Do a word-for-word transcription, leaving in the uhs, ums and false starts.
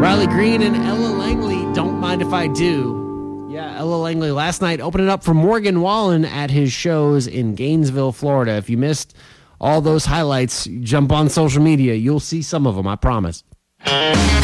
Riley Green and Ella Langley, Don't Mind If I Do. Yeah, Ella Langley last night opening up for Morgan Wallen at his shows in Gainesville, Florida. If you missed all those highlights, jump on social media. You'll see some of them, I promise.